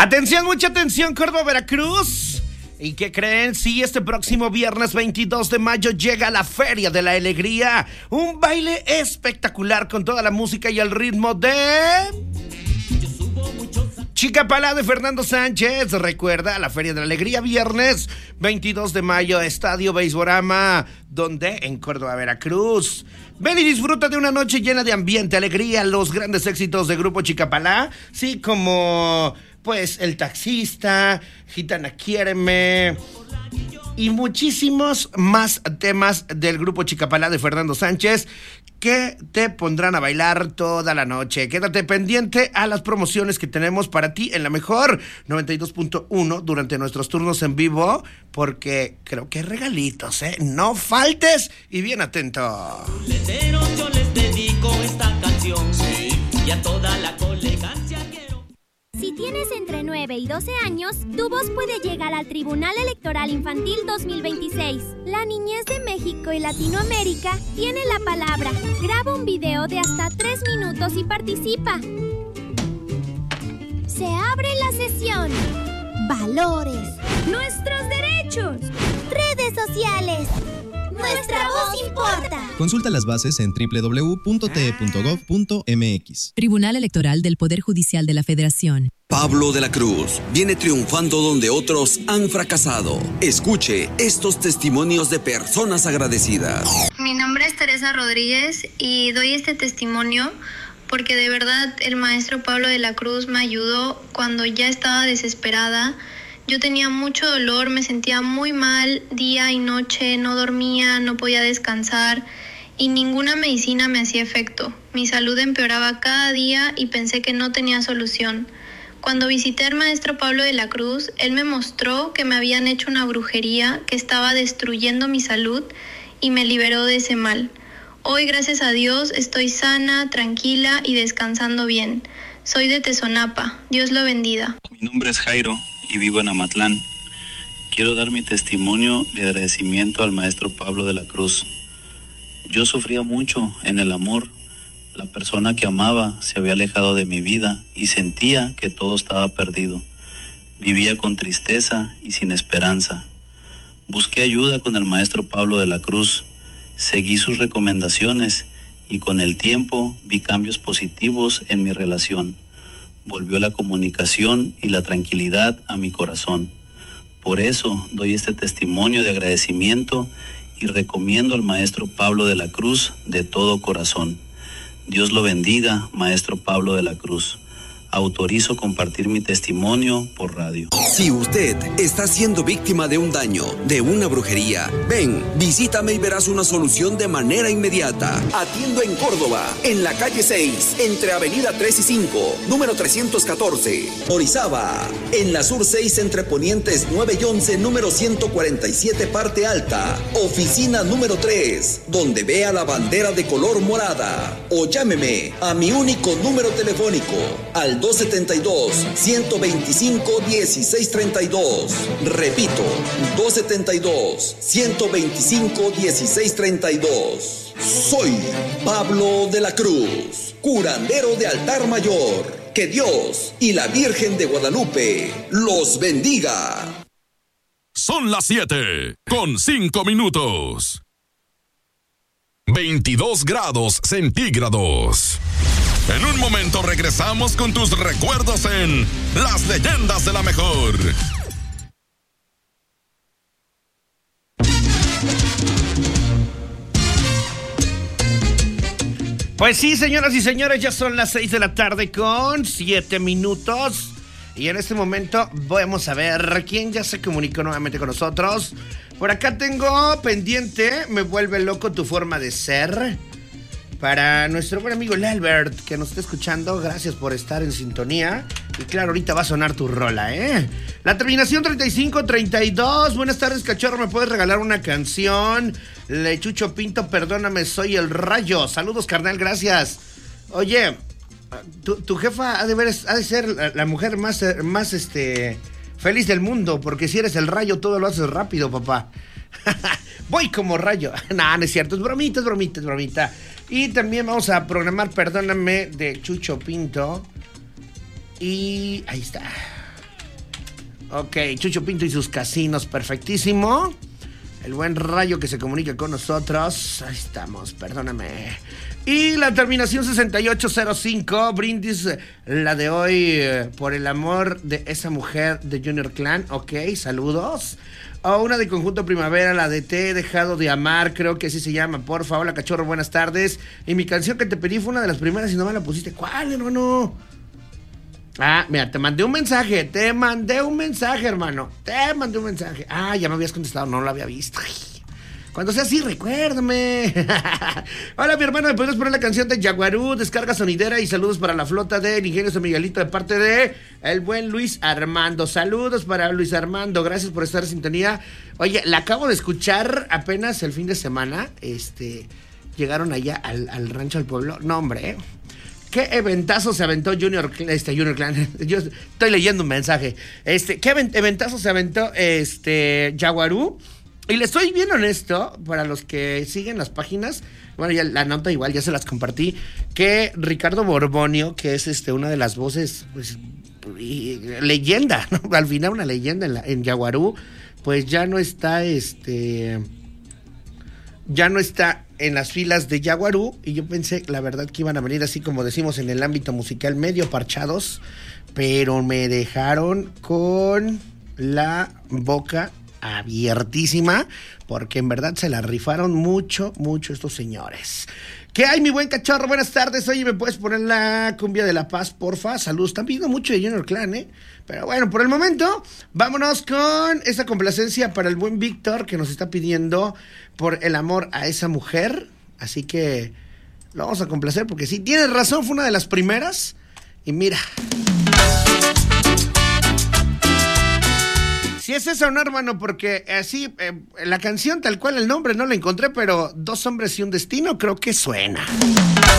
Atención, mucha atención, Córdoba, Veracruz. ¿Y qué creen? Sí, este próximo viernes 22 de mayo llega la Feria de la Alegría. Un baile espectacular con toda la música y el ritmo de... Chicapalá de Fernando Sánchez. Recuerda, la Feria de la Alegría, viernes 22 de mayo, Estadio Beisborama. ¿Dónde? En Córdoba, Veracruz. Ven y disfruta de una noche llena de ambiente, alegría, los grandes éxitos de Grupo Chicapalá. Sí, como... pues El Taxista, Gitana Quiéreme y muchísimos más temas del Grupo Chicapalá de Fernando Sánchez que te pondrán a bailar toda la noche. Quédate pendiente a las promociones que tenemos para ti en la mejor 92.1 durante nuestros turnos en vivo, porque creo que hay regalitos, ¿eh? No faltes y bien atento. Yo les dedico esta canción, sí, y a toda la colegancia quiero. Si tienes entre 9 y 12 años, tu voz puede llegar al Tribunal Electoral Infantil 2026. La niñez de México y Latinoamérica tiene la palabra. Graba un video de hasta 3 minutos y participa. Se abre la sesión. Valores. Nuestros derechos. Redes sociales. Nuestra voz importa. Consulta las bases en www.te.gov.mx. Tribunal Electoral del Poder Judicial de la Federación. Pablo de la Cruz viene triunfando donde otros han fracasado. Escuche estos testimonios de personas agradecidas. Mi nombre es Teresa Rodríguez y doy este testimonio porque de verdad el maestro Pablo de la Cruz me ayudó cuando ya estaba desesperada. Yo tenía mucho dolor, me sentía muy mal día y noche, no dormía, no podía descansar y ninguna medicina me hacía efecto. Mi salud empeoraba cada día y pensé que no tenía solución. Cuando visité al maestro Pablo de la Cruz, él me mostró que me habían hecho una brujería que estaba destruyendo mi salud y me liberó de ese mal. Hoy, gracias a Dios, estoy sana, tranquila y descansando bien. Soy de Tezonapa. Dios lo bendiga. Mi nombre es Jairo y vivo en Amatlán. Quiero dar mi testimonio de agradecimiento al maestro Pablo de la Cruz. Yo sufría mucho en el amor. La persona que amaba se había alejado de mi vida y sentía que todo estaba perdido. Vivía con tristeza y sin esperanza. Busqué ayuda con el maestro Pablo de la Cruz. Seguí sus recomendaciones y con el tiempo vi cambios positivos en mi relación. Volvió la comunicación y la tranquilidad a mi corazón. Por eso doy este testimonio de agradecimiento y recomiendo al maestro Pablo de la Cruz de todo corazón. Dios lo bendiga, maestro Pablo de la Cruz. Autorizo compartir mi testimonio por radio. Si usted está siendo víctima de un daño, de una brujería, ven, visítame y verás una solución de manera inmediata. Atiendo en Córdoba, en la calle 6, entre avenida 3 y 5, número 314. Orizaba, en la sur 6, entre ponientes 9 y 11, número 147, parte alta. Oficina número 3, donde vea la bandera de color morada. O llámeme a mi único número telefónico, al 272-125-1632. Repito, 272-125-1632. Soy Pablo de la Cruz, curandero de altar mayor. Que Dios y la Virgen de Guadalupe los bendiga. Son las 7:05. 22 grados centígrados. En un momento regresamos con tus recuerdos en Las Leyendas de la Mejor. Pues sí, señoras y señores, ya son las 6 de la tarde con 7 minutos. Y en este momento vamos a ver quién ya se comunicó nuevamente con nosotros. Por acá tengo pendiente, me vuelve loco tu forma de ser. Para nuestro buen amigo Albert, que nos está escuchando, gracias por estar en sintonía. Y claro, ahorita va a sonar tu rola, ¿eh? La terminación 3532. Buenas tardes, cachorro, ¿me puedes regalar una canción? Lechucho Pinto, perdóname, soy el Rayo. Saludos, carnal, gracias. Oye, tu jefa ha de ser la mujer más feliz del mundo, porque si eres el Rayo, todo lo haces rápido, papá. Voy como Rayo. No, no es cierto, es bromita. Y también vamos a programar Perdóname de Chucho Pinto. Y ahí está. Ok, Chucho Pinto y sus casinos, perfectísimo. El buen Rayo que se comunica con nosotros. Ahí estamos, perdóname. Y la terminación 6805, brindis la de hoy por el amor de esa mujer de Junior Clan. Ok, saludos. O una de Conjunto Primavera, la de Te he dejado de amar, creo que así se llama. Por favor, la Cachorro, buenas tardes. Y mi canción que te pedí fue una de las primeras y no me la pusiste. ¿Cuál, hermano? Ah, mira, te mandé un mensaje, hermano. Ah, ya me habías contestado, no lo había visto. Cuando sea así, recuérdame. Hola, mi hermano, ¿me puedes poner la canción de Yaguarú? Descarga sonidera y saludos para la flota del Ingenio San Miguelito de parte de el buen Luis Armando. Saludos para Luis Armando, gracias por estar en sintonía. Oye, la acabo de escuchar apenas el fin de semana. Llegaron allá al rancho del pueblo. No, hombre, ¿qué eventazo se aventó Junior Clan? Yo estoy leyendo un mensaje. ¿Qué eventazo se aventó Yaguarú? Y le estoy bien honesto, para los que siguen las páginas, bueno, ya la nota igual, ya se las compartí, que Ricardo Borbonio, que es una de las voces, pues, leyenda, ¿no? Al final una leyenda en Yaguarú, pues ya no está, ya no está en las filas de Yaguarú, y yo pensé, la verdad, que iban a venir así como decimos en el ámbito musical, medio parchados, pero me dejaron con la boca abiertísima, porque en verdad se la rifaron mucho estos señores. ¿Qué hay, mi buen Cachorro? Buenas tardes. Oye, ¿me puedes poner la cumbia de La Paz, porfa? Saludos. Están pidiendo mucho de Junior Clan, Pero bueno, por el momento, vámonos con esa complacencia para el buen Víctor, que nos está pidiendo por el amor a esa mujer. Así que lo vamos a complacer, porque sí, tienes razón, fue una de las primeras. Y mira, si es eso, no, hermano, porque así, la canción tal cual, el nombre no la encontré, pero Dos hombres y un destino creo que suena.